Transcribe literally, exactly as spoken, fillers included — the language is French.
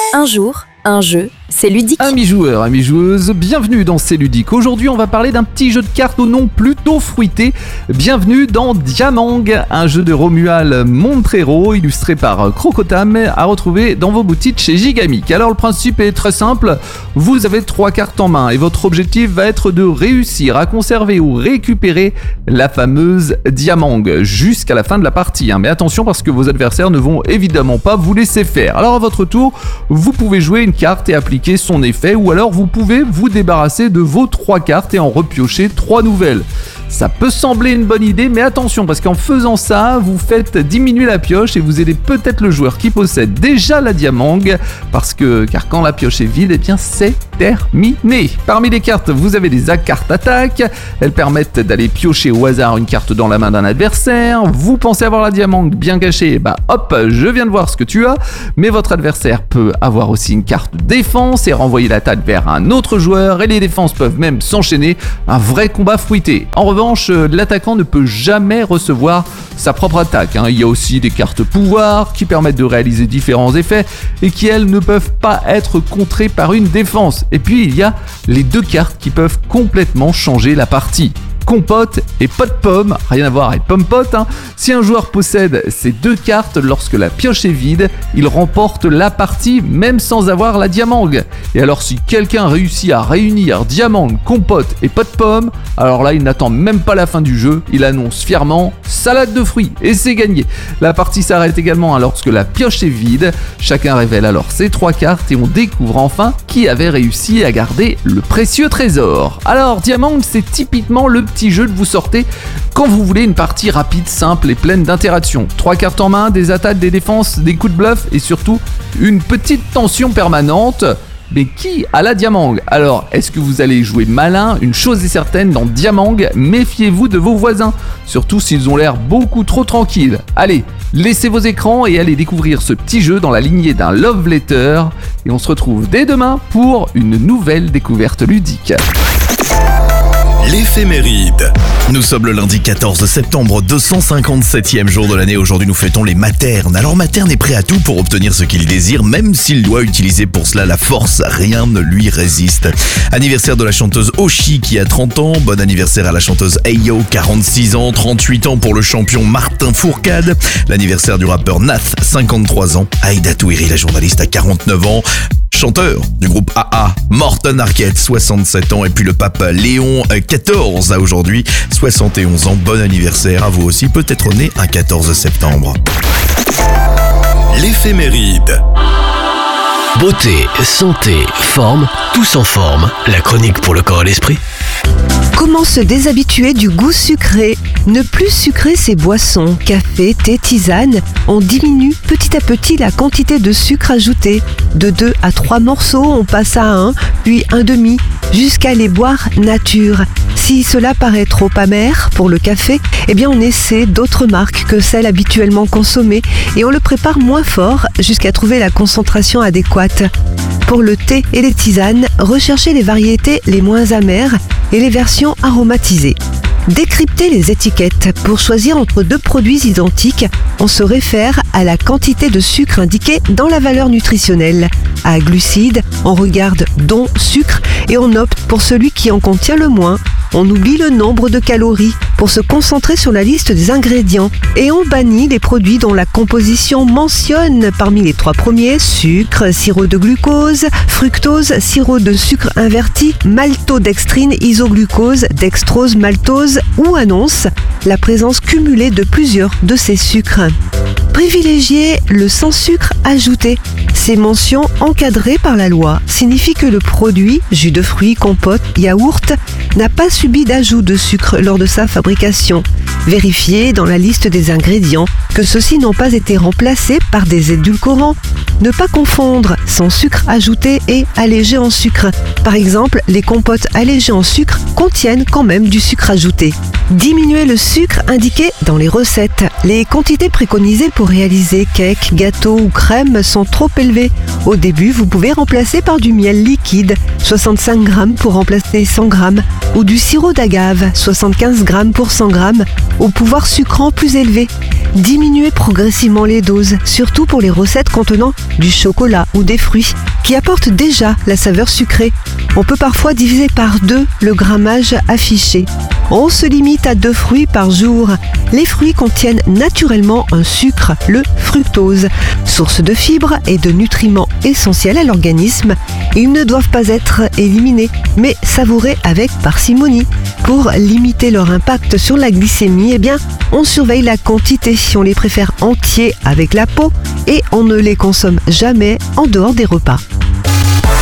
Un jour, un jeu, c'est ludique. Amis joueurs, amis joueuses, bienvenue dans C'est ludique. Aujourd'hui, on va parler d'un petit jeu de cartes au nom plutôt fruité. Bienvenue dans Diamang, un jeu de Romuald Montrero, illustré par Crocotam, à retrouver dans vos boutiques chez Gigamic. Alors, le principe est très simple. Vous avez trois cartes en main et votre objectif va être de réussir à conserver ou récupérer la fameuse Diamang jusqu'à la fin de la partie. Mais attention, parce que vos adversaires ne vont évidemment pas vous laisser faire. Alors, à votre tour, vous pouvez jouer une carte et appliquer son effet, ou alors vous pouvez vous débarrasser de vos trois cartes et en repiocher trois nouvelles. Ça peut sembler une bonne idée, mais attention, parce qu'en faisant ça, vous faites diminuer la pioche et vous aidez peut-être le joueur qui possède déjà la Diamang, parce que, car quand la pioche est vide, eh bien c'est terminé. Parmi les cartes, vous avez des cartes attaque, elles permettent d'aller piocher au hasard une carte dans la main d'un adversaire. Vous pensez avoir la Diamang bien cachée, bah hop, je viens de voir ce que tu as, mais votre adversaire peut avoir aussi une carte défense et renvoyer l'attaque vers un autre joueur, et les défenses peuvent même s'enchaîner, un vrai combat fruité. En revanche, l'attaquant ne peut jamais recevoir sa propre attaque. Il y a aussi des cartes pouvoir qui permettent de réaliser différents effets et qui, elles, ne peuvent pas être contrées par une défense. Et puis, il y a les deux cartes qui peuvent complètement changer la partie. Compote et pot-pomme, rien à voir avec pomme-pote. Hein. Si un joueur possède ces deux cartes, lorsque la pioche est vide, il remporte la partie même sans avoir la Diamang. Et alors si quelqu'un réussit à réunir Diamang, compote et pot-pomme, alors là il n'attend même pas la fin du jeu, il annonce fièrement salade de fruits et c'est gagné. La partie s'arrête également hein, lorsque la pioche est vide. Chacun révèle alors ses trois cartes et on découvre enfin qui avait réussi à garder le précieux trésor. Alors Diamang, c'est typiquement le petit jeu que vous sortez quand vous voulez une partie rapide, simple et pleine d'interactions. Trois cartes en main, des attaques, des défenses, des coups de bluff et surtout une petite tension permanente. Mais qui a la Diamang? Alors, est-ce que vous allez jouer malin? Une chose est certaine, dans Diamang, méfiez-vous de vos voisins, surtout s'ils ont l'air beaucoup trop tranquilles. Allez, laissez vos écrans et allez découvrir ce petit jeu dans la lignée d'un love letter. Et on se retrouve dès demain pour une nouvelle découverte ludique. L'éphéméride. Nous sommes le lundi quatorze septembre, deux cent cinquante-septième jour de l'année. Aujourd'hui, nous fêtons les maternes. Alors, materne est prêt à tout pour obtenir ce qu'il désire, même s'il doit utiliser pour cela la force. Rien ne lui résiste. Anniversaire de la chanteuse Oshi qui a trente ans. Bon anniversaire à la chanteuse Ayo, quarante-six ans. trente-huit ans pour le champion Martin Fourcade. L'anniversaire du rappeur Nath, cinquante-trois ans. Aïda Touiri, la journaliste, à quarante-neuf ans. Chanteur du groupe A A, Morten Arquette, soixante-sept ans, et puis le pape Léon quatorze a aujourd'hui soixante et onze ans. Bon anniversaire à vous aussi, peut-être né un quatorze septembre. L'éphéméride. Beauté, santé, forme, tous en forme. La chronique pour le corps et l'esprit. Comment se déshabituer du goût sucré? Ne plus sucrer ses boissons, café, thé, tisane. On diminue petit à petit la quantité de sucre ajouté. De deux à trois morceaux, on passe à un, puis un demi, jusqu'à les boire nature. Si cela paraît trop amer pour le café, eh bien on essaie d'autres marques que celles habituellement consommées et on le prépare moins fort jusqu'à trouver la concentration adéquate. Pour le thé et les tisanes, recherchez les variétés les moins amères et les versions aromatisées. Décryptez les étiquettes. Pour choisir entre deux produits identiques, on se réfère à la quantité de sucre indiquée dans la valeur nutritionnelle. À glucides, on regarde don sucre et on opte pour celui qui en contient le moins. On oublie le nombre de calories pour se concentrer sur la liste des ingrédients et on bannit les produits dont la composition mentionne parmi les trois premiers sucre, sirop de glucose, fructose, sirop de sucre inverti, maltodextrine, isoglucose, dextrose, maltose ou annonce la présence cumulée de plusieurs de ces sucres. Privilégier le sans sucre ajouté. Ces mentions encadrées par la loi signifient que le produit, jus de fruits, compote, yaourt, n'a pas subi d'ajout de sucre lors de sa fabrication. Vérifiez dans la liste des ingrédients que ceux-ci n'ont pas été remplacés par des édulcorants. Ne pas confondre sans sucre ajouté et allégé en sucre. Par exemple, les compotes allégées en sucre contiennent quand même du sucre ajouté. Diminuer le sucre indiqué dans les recettes. Les quantités préconisées pour réaliser cake, gâteau ou crème sont trop élevées. Au début, vous pouvez remplacer par du miel liquide, soixante-cinq grammes pour remplacer cent grammes, ou du sirop d'agave, soixante-quinze grammes pour cent grammes, au pouvoir sucrant plus élevé. Diminuez progressivement les doses, surtout pour les recettes contenant du chocolat ou des fruits, qui apportent déjà la saveur sucrée. On peut parfois diviser par deux le grammage affiché. On se limite à deux fruits par jour. Les fruits contiennent naturellement un sucre, le fructose, source de fibres et de nutriments essentiels à l'organisme. Ils ne doivent pas être éliminés, mais savourés avec parcimonie. Pour limiter leur impact sur la glycémie, eh bien, on surveille la quantité. On les préfère entiers avec la peau et on ne les consomme jamais en dehors des repas.